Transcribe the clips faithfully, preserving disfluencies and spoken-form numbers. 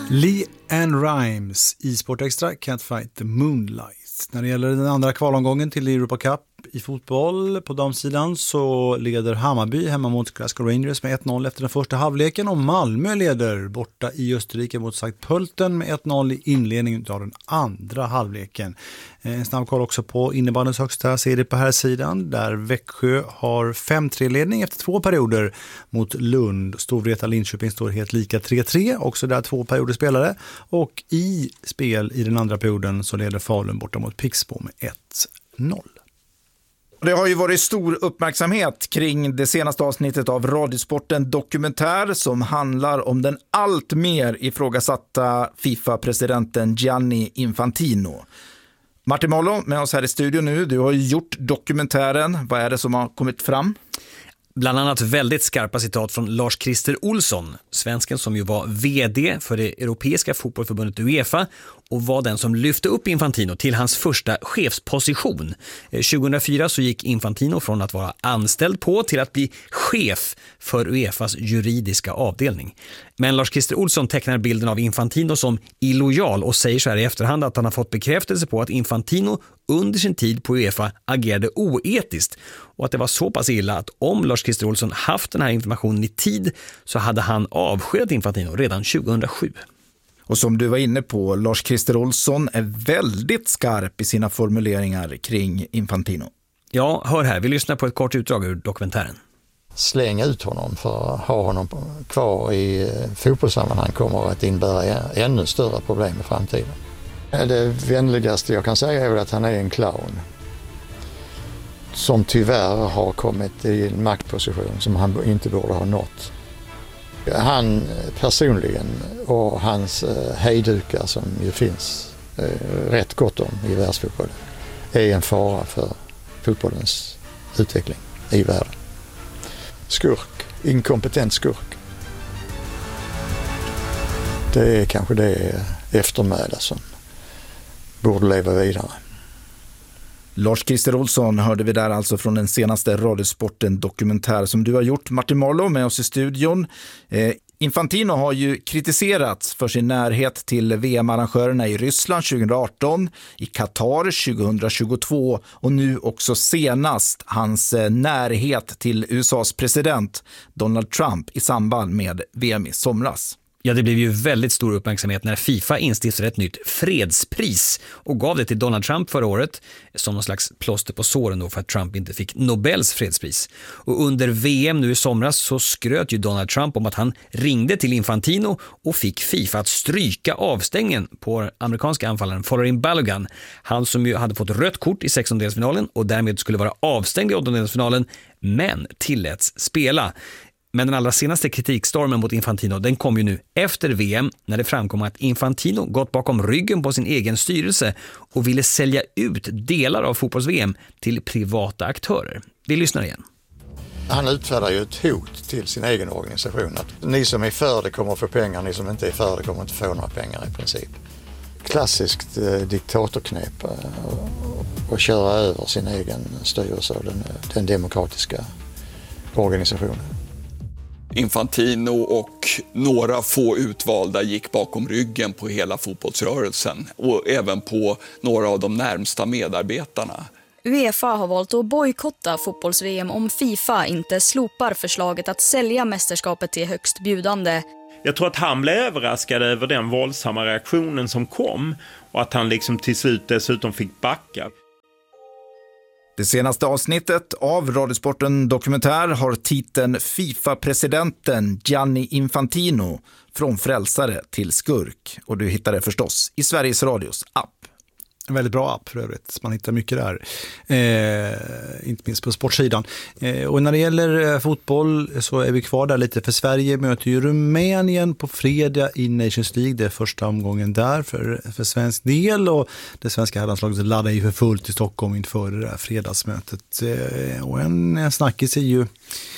Lee and Rimes i Sport Extra, Can't Fight the Moonlight. När det gäller den andra kvalomgången till Europa Cup i fotboll på damsidan så leder Hammarby hemma mot Glasgow Rangers med ett noll efter den första halvleken, och Malmö leder borta i Österrike mot Sankt Pölten med ett noll i inledningen av den andra halvleken. En snabb koll också på innebandyns högsta serie på här sidan, där Växjö har fem tre ledning efter två perioder mot Lund. Storvreta Linköping står helt lika tre tre, också där två perioder spelare, och i spel i den andra perioden så leder Falun borta mot Pixbo med ett noll. Det har ju varit stor uppmärksamhet kring det senaste avsnittet av Radiosporten Dokumentär som handlar om den allt mer ifrågasatta FIFA-presidenten Gianni Infantino. Martin Mollo med oss här i studion nu. Du har ju gjort dokumentären. Vad är det som har kommit fram? Bland annat väldigt skarpa citat från Lars-Christer Olsson, svensken som ju var vd för det europeiska fotbollsförbundet UEFA och var den som lyfte upp Infantino till hans första chefsposition. tjugohundrafyra så gick Infantino från att vara anställd på till att bli chef för UEFAs juridiska avdelning. Men Lars-Christer Olsson tecknar bilden av Infantino som illojal och säger så här i efterhand att han har fått bekräftelse på att Infantino under sin tid på UEFA agerade oetiskt och att det var så pass illa att om Lars-Christer Olsson haft den här informationen i tid så hade han avskedat Infantino redan tjugohundrasju. Och som du var inne på, Lars-Christer Olsson är väldigt skarp i sina formuleringar kring Infantino. Ja, hör här. Vi lyssnar på ett kort utdrag ur dokumentären. Slänga ut honom för att ha honom kvar i fotbollssammanhang kommer att innebära ännu större problem i framtiden. Det vänligaste jag kan säga är väl att han är en clown som tyvärr har kommit i en maktposition som han inte borde ha nått. Han personligen och hans hejdukar som ju finns rätt gott om i världsfotbollen är en fara för fotbollens utveckling i världen. Skurk, inkompetent skurk. Det är kanske det eftermäle som borde leva vidare. Lars-Christer Olsson hörde vi där alltså från den senaste Radiosporten Dokumentär som du har gjort. Martin Marlow med oss i studion. Eh, Infantino har ju kritiserats för sin närhet till V M-arrangörerna i Ryssland tjugohundraarton, i Qatar tjugohundratjugotvå och nu också senast hans eh, närhet till U S A:s president Donald Trump i samband med V M i somras. Ja, det blev ju väldigt stor uppmärksamhet när FIFA instiftade ett nytt fredspris och gav det till Donald Trump förra året som någon slags plåster på såren då för att Trump inte fick Nobels fredspris. Och under V M nu i somras så skröt ju Donald Trump om att han ringde till Infantino och fick FIFA att stryka avstängningen på amerikanska anfallaren Folarin Balogun. Han som ju hade fått rött kort i sextondelsfinalen och därmed skulle vara avstängd i åttondelsfinalen men tilläts spela. Men den allra senaste kritikstormen mot Infantino den kom ju nu efter V M när det framkom att Infantino gått bakom ryggen på sin egen styrelse och ville sälja ut delar av fotbolls-V M till privata aktörer. Vi lyssnar igen. Han utfärdar ju ett hot till sin egen organisation att ni som är för det kommer att få pengar, ni som inte är för det kommer inte få några pengar i princip. Klassiskt eh, diktatorknep eh, och, och köra över sin egen styrelse och den, den demokratiska organisationen. Infantino och några få utvalda gick bakom ryggen på hela fotbollsrörelsen och även på några av de närmsta medarbetarna. UEFA har valt att bojkotta fotbolls-V M om FIFA inte slopar förslaget att sälja mästerskapet till högst bjudande. Jag tror att han blev överraskad över den våldsamma reaktionen som kom och att han liksom till slut dessutom fick backa. Det senaste avsnittet av Radiosporten Dokumentär har titeln FIFA-presidenten Gianni Infantino från frälsare till skurk. Och du hittar det förstås i Sveriges Radios app. En väldigt bra app för övrigt. Man hittar mycket där. Eh, inte minst på sportsidan. Eh, och när det gäller eh, fotboll så är vi kvar där lite. För Sverige möter ju Rumänien på fredag i Nations League. Det är första omgången där för, för svensk del. Och det svenska herrlandslaget laddar ju för fullt i Stockholm inför det där fredagsmötet. Eh, och en, en snackis är ju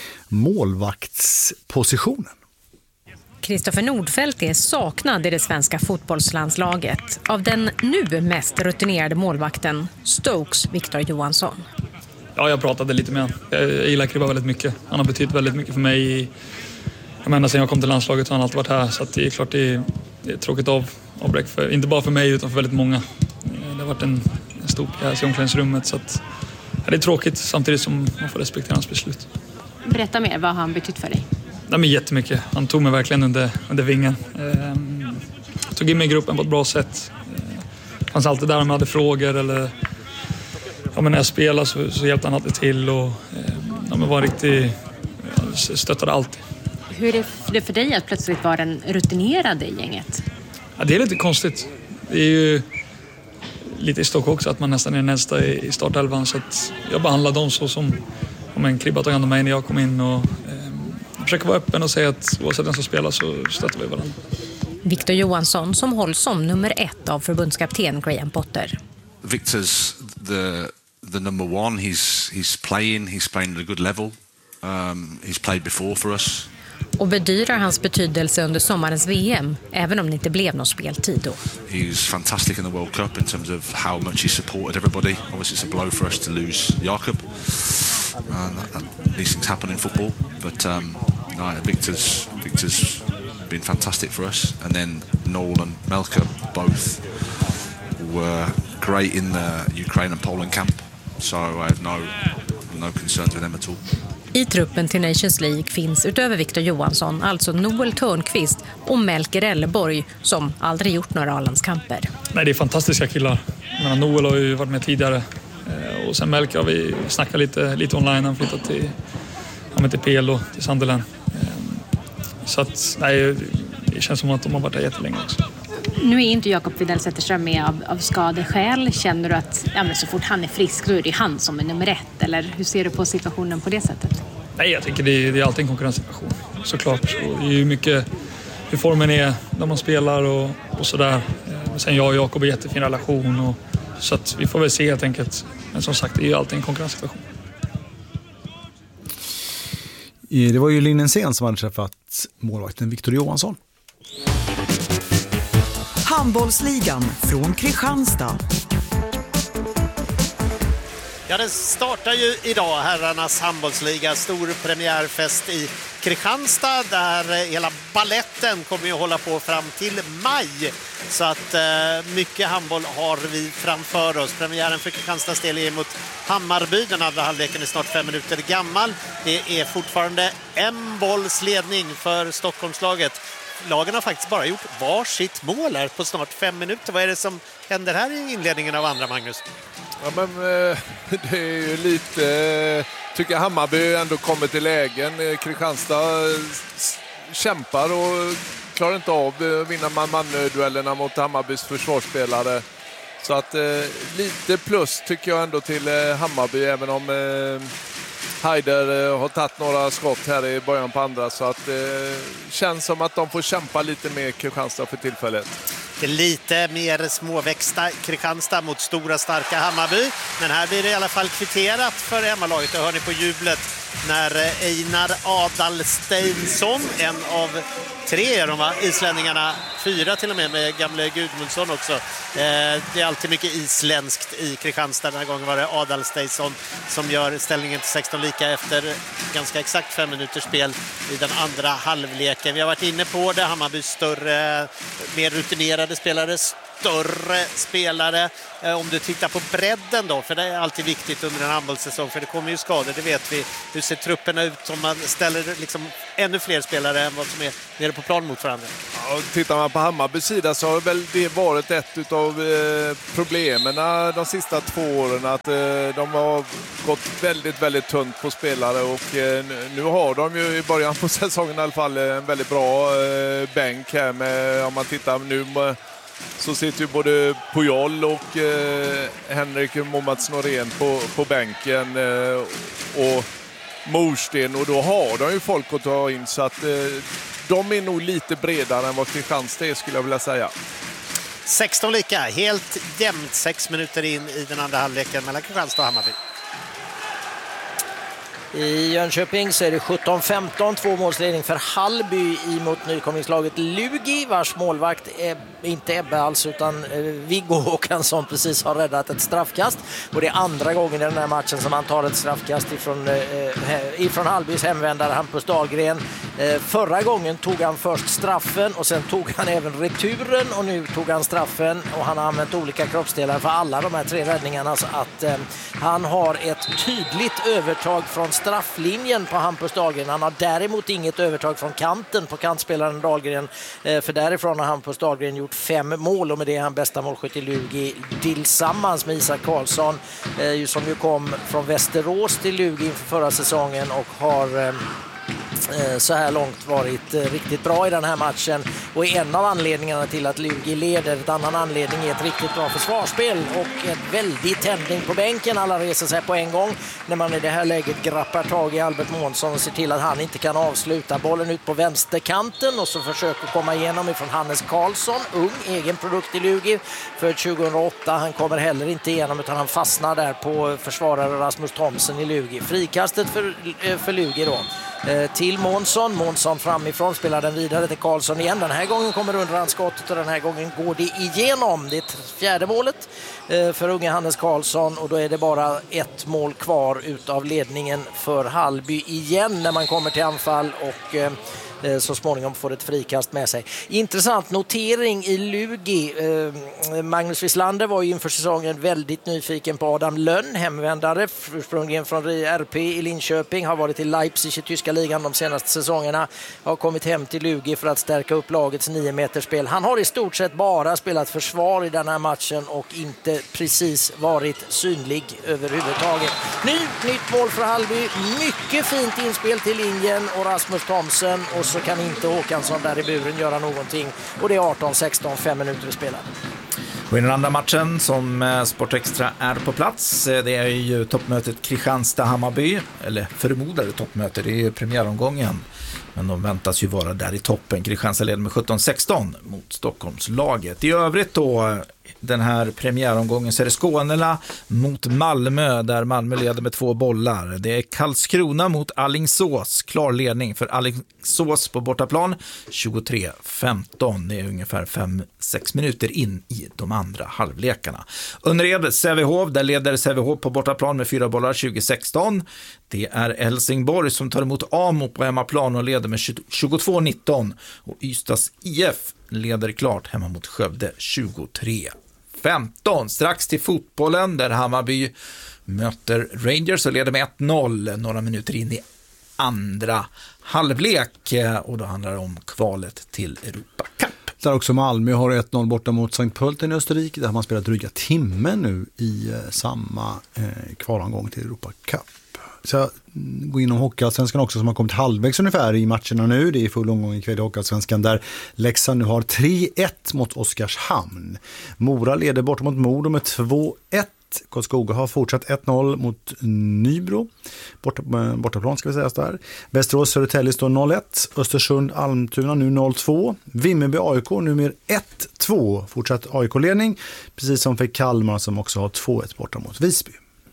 målvaktspositionen. Kristoffer Nordfeldt är saknad i det svenska fotbollslandslaget av den nu mest rutinerade målvakten Stokes Victor Johansson. Ja, jag pratade lite med honom. Jag gillar Kribba väldigt mycket. Han har betytt väldigt mycket för mig. Jag menar, sen jag kom till landslaget har han alltid varit här. Så att det är klart det är det är ett tråkigt av, avbräck, för, inte bara för mig utan för väldigt många. Det har varit en, en stor pjäs i omklädningsrummet, så att, ja, det är tråkigt samtidigt som man får respektera hans beslut. Berätta mer, vad har han betytt för dig? Nej, men jättemycket. Han tog mig verkligen under, under vingen. Eh, tog in mig i gruppen på ett bra sätt. Eh, fanns alltid där om jag hade frågor eller ja, men när jag spelade så, så hjälpte han alltid till och eh, ja, men var riktigt, ja, stöttade alltid. Hur är det för dig att plötsligt vara den rutinerade i gänget? Ja, det är lite konstigt. Det är ju lite i stock också att man nästan är nästa i startelvan, så att jag behandlar dem så som om en Kribba tog hand om mig när jag kom in och eh, försöker vara öppen och säga att oavsett den som spelar så stöttar vi varandra. Victor Johansson som hålls som nummer ett av förbundskapten Graham Potter. Victor's the the number one. He's he's playing. He's playing at a good level. Um, he's played before for us. Och bedyrar hans betydelse under sommarens V M, även om det inte blev någon speltid då. He's fantastic in the World Cup in terms of how much he supported everybody. Obviously it's a blow for us to lose Jakob. Uh, these things happen in football, but um, no, Victor's Victor's been fantastic for us. And then Noel and Melka both were great in the Ukraine and Poland camp, so I have no no concerns with them at all. I truppen till Nations League finns utöver Victor Johansson alltså Noel Törnqvist och Melker Elleborg som aldrig gjort några A-landskamper. Nej, det är fantastiska killar. Men Noel har ju varit med tidigare. Och sen Melker har vi snackat lite, lite online. Han flyttat till, till P L och till Sunderland. Så att, nej, det känns som att de har varit där jättelänge också. Nu är inte Jakob Widell Zetterström med av, av skadeskäl. Känner du att ja, men så fort han är frisk då är det han som är nummer ett? Eller hur ser du på situationen på det sättet? Nej, jag tycker det är, det är alltid en konkurrenssituation. Såklart. Och det är ju mycket hur formen är när man spelar och, och sådär. Sen jag och Jakob har en jättefin relation. Och, så att vi får väl se helt enkelt. Men som sagt, det är ju alltid en konkurrenssituation. Det var ju Linnensén som hade träffat målvakten Victor Johansson. Handbollsligan från Kristianstad. Ja, det startar ju idag herrarnas handbollsliga, stor premiärfest i Kristianstad där hela balletten kommer ju hålla på fram till maj. Så att eh, mycket handboll har vi framför oss. Premiären för Kristianstads del är mot Hammarby. Den andra halvleken är snart fem minuter gammal. Det är fortfarande en bolls ledning för Stockholmslaget. Lagen har faktiskt bara gjort varsitt mål här på snart fem minuter. Vad är det som händer här i inledningen av andra, Magnus? Ja, men eh, det är ju lite... Eh, tycker Hammarby ändå kommer till lägen. Eh, Kristianstad eh, kämpar och klarar inte av att vinna man-man-duellerna mot Hammarbys försvarsspelare. Så att eh, lite plus tycker jag ändå till eh, Hammarby, även om... Eh, Heider har tagit några skott här i början på andra, så att det eh, känns som att de får kämpa lite mer Kristianstad för tillfället. Det är lite mer småväxta Kristianstad mot stora starka Hammarby, men här blir det i alla fall kvitterat för hemmalaget. Det hör ni på jublet när Einar Adalsteinsson, en av tre är de va? Islänningarna, fyra till och med med gamle Gudmundsson också. Eh, det är alltid mycket isländskt i Kristianstad. Den här gången var det Adalsteinsson som gör ställningen till sexton lika efter ganska exakt fem minuters spel i den andra halvleken. Vi har varit inne på det, Hammarby större, mer rutinerade spelare, större spelare. Eh, om du tittar på bredden då, för det är alltid viktigt under en handbollssäsong, för det kommer ju skador, det vet vi. Hur ser trupperna ut om man ställer liksom ännu fler spelare än vad som är nere på plan mot varandra? Ja, tittar man på Hammarbys sida så har väl det varit ett av eh, problemen de sista två åren, att eh, de har gått väldigt, väldigt tunt på spelare, och eh, nu har de ju i början på säsongen i alla fall en väldigt bra eh, bänk här med, om man tittar nu med, så sitter ju både Pujol och eh, Henrik Momats Norén på, på bänken eh, och Morsten, och då har de ju folk att ta in, så att eh, de är nog lite bredare än vad Kristianstad är, skulle jag vilja säga. sexton lika, helt jämnt, sex minuter in i den andra halvleken mellan Kristianstad och Hammarby. I Jönköping så är det sjutton femton, två målsledning för Hallby emot nykomlingslaget Lugi, vars målvakt är inte Ebbe alls utan Viggo Håkansson precis har räddat ett straffkast. Och det är andra gången i den här matchen som han tar ett straffkast ifrån, eh, ifrån Hallbys hemvändare Hampus Dahlgren. Förra gången tog han först straffen och sen tog han även returen och nu tog han straffen och han har använt olika kroppsdelar för alla de här tre räddningarna så att eh, han har ett tydligt övertag från strafflinjen på Hampus Dahlgren. Han har däremot inget övertag från kanten på kantspelaren Dahlgren eh, för därifrån har Hampus Dahlgren gjort fem mål och med det är han bästa målskytt i Lugi tillsammans med Isak Karlsson eh, som ju kom från Västerås till Lugi inför förra säsongen och har eh, så här långt varit riktigt bra i den här matchen och är en av anledningarna till att Lugi leder. En annan anledning är ett riktigt bra försvarsspel och en väldig tändning på bänken. Alla reser sig på en gång när man i det här läget grappar tag i Albert Månsson och ser till att han inte kan avsluta bollen ut på vänsterkanten och så försöker komma igenom ifrån Hannes Karlsson, ung, egen produkt i Lugi för tjugohundraåtta. Han kommer heller inte igenom utan han fastnar där på försvarare Rasmus Thomsen i Lugi. Frikastet för, för Lugi då. Till Månsson, Månsson framifrån spelar den vidare till Karlsson igen. Den här gången kommer underhandskottet och den här gången går det igenom. Det är fjärde målet för unge Hannes Karlsson och då är det bara ett mål kvar utav ledningen för Hallby igen när man kommer till anfall och så småningom får ett frikast med sig. Intressant notering i Lugi. Magnus Wislander var ju inför säsongen väldigt nyfiken på Adam Lönn, hemvändare ursprungligen från R P i Linköping, har varit i Leipzig i tyska ligan de senaste säsongerna, har kommit hem till Lugi för att stärka upp lagets nio meters spel. Han har i stort sett bara spelat försvar i den här matchen och inte precis varit synlig överhuvudtaget. Ny, nytt mål för Hallby, mycket fint inspel till linjen och Rasmus Thomsen och så kan inte Håkansson där i buren göra någonting och det är arton sexton, fem minuter spelade. Och i den andra matchen som Sportextra är på plats, det är ju toppmötet Kristianstad-Hammarby, eller förmodade toppmöte, det är ju premiäromgången. Men de väntas ju vara där i toppen. Kristianstad leder med sjutton sexton mot Stockholmslaget. I övrigt då, den här premiäromgången så är det Skånela mot Malmö där Malmö leder med två bollar. Det är Karlskrona mot Alingsås. Klar ledning för Alingsås på bortaplan. tjugotre femton. Det är ungefär fem sex minuter in i de andra halvlekarna. Önnered Sävehof, där leder Sävehof på bortaplan med fyra bollar tjugo sexton. Det är Helsingborg som tar emot Amo på hemmaplan och leder med tjugotvå nitton. Och Ystads I F leder klart hemma mot Skövde tjugotre femton. Strax till fotbollen där Hammarby möter Rangers och leder med ett noll några minuter in i andra halvlek. Och då handlar det om kvalet till Europa Cup. Där också Malmö har ett noll borta mot Sankt Pölten i Österrike. Där har man spelat dryga timme nu i eh, samma eh, kvalomgång till Europa Cup. Så jag går inom Hockeyallsvenskan också som har kommit halvvägs ungefär i matcherna nu. Det är full omgång ikväll i Hockeyallsvenskan där Leksand nu har tre ett mot Oskarshamn. Mora leder bort mot Modo med två ett. Karlskoga har fortsatt ett noll mot Nybro. Borta, bortaplan ska vi säga där. Västerås Södertälje står noll ett. Östersund Almtuna nu noll två. Vimmerby A I K nu med ett två. Fortsatt A I K-ledning. Precis som för Kalmar som också har två ett borta mot Visby.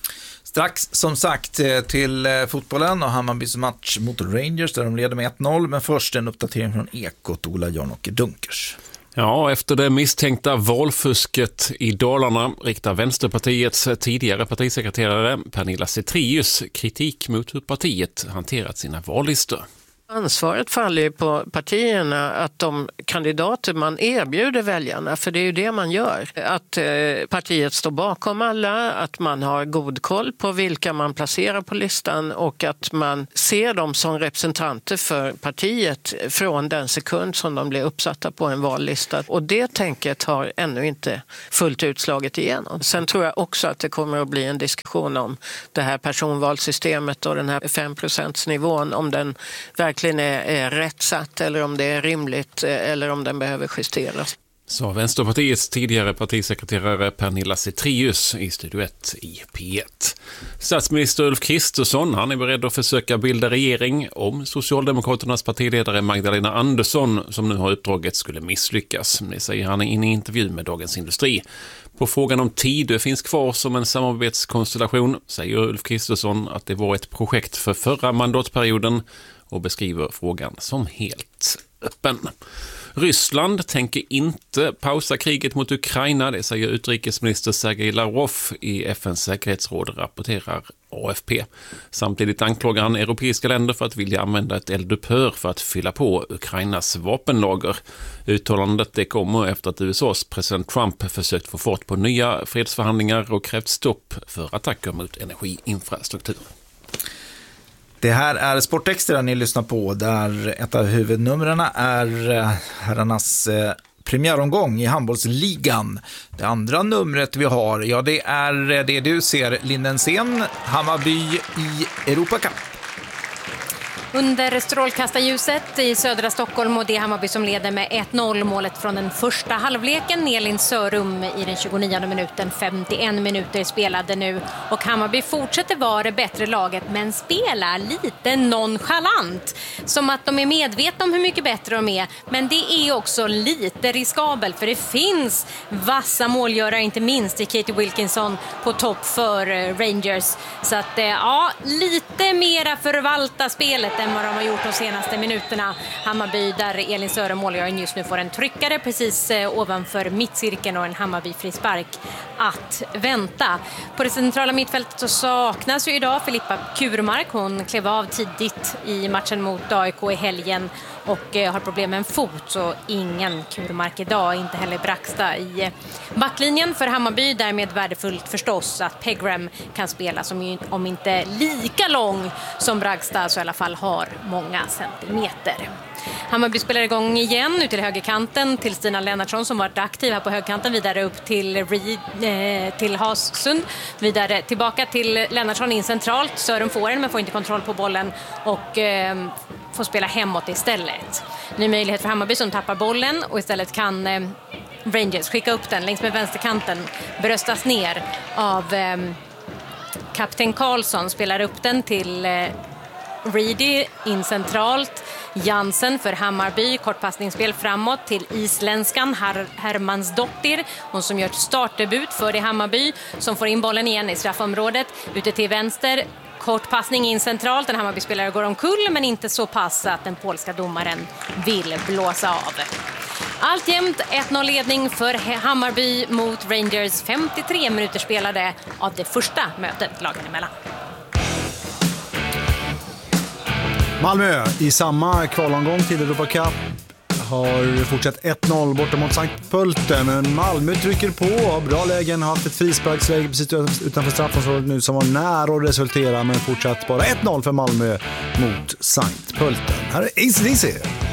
Strax som sagt till fotbollen och Hammarbys match mot Rangers där de leder med ett noll. Men först en uppdatering från Ekot, Ola Jarnåker Dunkers. Ja, efter det misstänkta valfusket i Dalarna riktar Vänsterpartiets tidigare partisekreterare Pernilla Cetrius kritik mot hur partiet hanterat sina vallistor. Ansvaret faller ju på partierna att de kandidater man erbjuder väljarna, för det är ju det man gör. Att eh, partiet står bakom alla, att man har god koll på vilka man placerar på listan och att man ser dem som representanter för partiet från den sekund som de blir uppsatta på en vallista. Och det tänket har ännu inte fullt utslaget igenom. Sen tror jag också att det kommer att bli en diskussion om det här personvalssystemet och den här fem procentsnivån, om den verkligen är, är rätt satt eller om det är rimligt eller om den behöver justeras. Så Vänsterpartiets tidigare partisekreterare Pernilla Cetrius i Studio ett i P ett. Statsminister Ulf Kristersson, han är beredd att försöka bilda regering om Socialdemokraternas partiledare Magdalena Andersson, som nu har uppdraget, skulle misslyckas. Det säger han i en intervju med Dagens Industri. På frågan om tid finns kvar som en samarbetskonstellation säger Ulf Kristersson att det var ett projekt för förra mandatperioden och beskriver frågan som helt öppen. Ryssland tänker inte pausa kriget mot Ukraina, det säger utrikesminister Sergej Lavrov i F N:s säkerhetsråd, rapporterar A F P. Samtidigt anklagar han europeiska länder för att vilja använda ett eldupphör för att fylla på Ukrainas vapenlager. Uttalandet det kommer efter att U S A:s president Trump försökt få fart på nya fredsförhandlingar och krävt stopp för attacker mot energiinfrastruktur. Det här är Sportextra ni lyssnar på, där ett av huvudnumren är herrarnas premiäromgång i handbollsligan. Det andra numret vi har, ja det är det du ser, Lindensen, Hammarby i Europa Cup. Under strålkastarljuset i södra Stockholm, och det är Hammarby som leder med ett noll. Målet från den första halvleken. Elin Sörum i den tjugonionde minuten, femtioen minuter spelade nu. Och Hammarby fortsätter vara det bättre laget, men spelar lite nonchalant. Som att de är medvetna om hur mycket bättre de är. Men det är också lite riskabelt, för det finns vassa målgörare, inte minst i Katie Wilkinson på topp för Rangers. Så att ja, lite mera förvalta spelet än vad de har gjort de senaste minuterna. Hammarby, där Elin Sören, målgöraren, just nu får en tryckare precis eh, ovanför mittcirkeln och en Hammarby frispark att vänta. På det centrala mittfältet så saknas ju idag Filippa Kurmark. Hon klev av tidigt i matchen mot A I K i helgen och eh, har problem med en fot, så ingen Kurmark idag, inte heller Braxta i eh, backlinjen för Hammarby. Därmed värdefullt förstås att Pegram kan spela, som ju, om inte lika lång som Braxta, så i alla fall har många centimeter. Hammarby spelar igång igen ut till högerkanten till Stina Lennartsson, som varit aktiv här på högerkanten, vidare upp till Reed, eh, till Hassund, vidare tillbaka till Lennartsson in centralt. Sören får den men får inte kontroll på bollen och eh, får spela hemåt istället. Ny möjlighet för Hammarby som tappar bollen, och istället kan eh, Rangers skicka upp den längs med vänsterkanten, bröstas ner av eh, kapten Karlsson, spelar upp den till eh, Reedy in centralt. Jansen för Hammarby, kortpassningsspel framåt till isländskan Her- Hermansdottir, hon som gör startdebut för det Hammarby, som får in bollen igen i straffområdet, ute till vänster, kortpassning in centralt. Den Hammarby-spelare går omkull, men inte så pass att den polska domaren vill blåsa av. Alltjämt ett noll-ledning för Hammarby mot Rangers, femtiotre minuter spelade av det första mötet lagen emellan. Malmö i samma kvalomgång till Europa Cup har fortsatt ett noll borta mot Sankt Pölten, men Malmö trycker på, bra lägen, har haft ett frisparksläge precis utanför straffområdet nu som var nära att resultera, men fortsatt bara ett noll för Malmö mot Sankt Pölten. Här är A C D C.